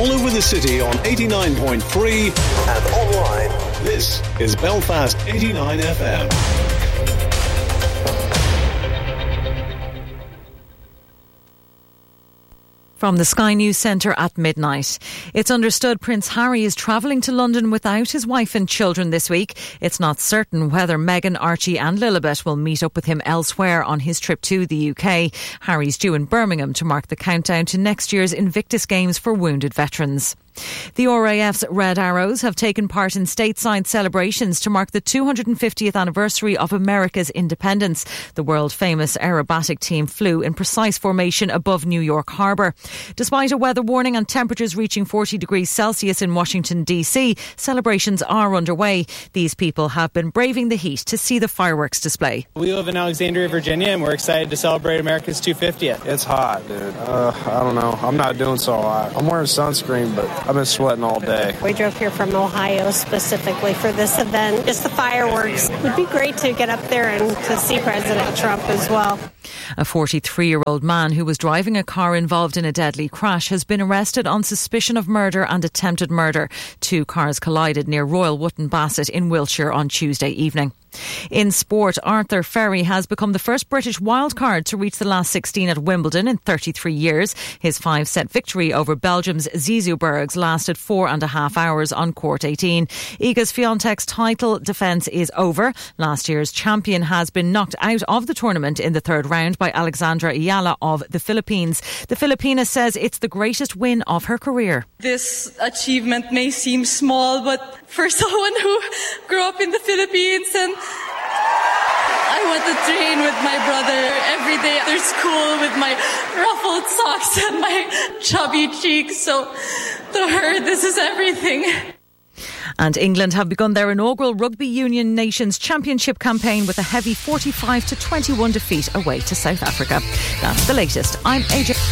all over the city on 89.3 and online. This is Belfast 89 FM. From the Sky News Centre at midnight. It's understood Prince Harry is travelling to London without his wife and children this week. It's not certain whether Meghan, Archie and Lilibet will meet up with him elsewhere on his trip to the UK. Harry's due in Birmingham to mark the countdown to next year's Invictus Games for wounded veterans. The RAF's Red Arrows have taken part in stateside celebrations to mark the 250th anniversary of America's independence. The world-famous aerobatic team flew in precise formation above New York Harbour. Despite a weather warning and temperatures reaching 40 degrees Celsius in Washington, D.C., celebrations are underway. These people have been braving the heat to see the fireworks display. We live in Alexandria, Virginia, and we're excited to celebrate America's 250th. It's hot, dude. I don't know. I'm not doing so hot. I'm wearing sunscreen, but I've been sweating all day. We drove here from Ohio specifically for this event. Just the fireworks. It would be great to get up there and to see President Trump as well. A 43-year-old man who was driving a car involved in a deadly crash has been arrested on suspicion of murder and attempted murder. Two cars collided near Royal Wootton Bassett in Wiltshire on Tuesday evening. In sport, Arthur Ferry has become the first British wildcard to reach the last 16 at Wimbledon in 33 years. His 5-set victory over Belgium's Zizou Bergs lasted 4.5 hours on court 18. Iga Swiatek's title defence is over. Last year's champion has been knocked out of the tournament in the third round by Alexandra Ayala of the Philippines. The Filipina says it's the greatest win of her career. This achievement may seem small, but for someone who grew up in the Philippines and I want to train with my brother every day after school with my ruffled socks and my chubby cheeks. So to her, this is everything. And England have begun their inaugural Rugby Union Nations Championship campaign with a heavy 45-21 defeat away to South Africa. That's the latest. I'm AJ.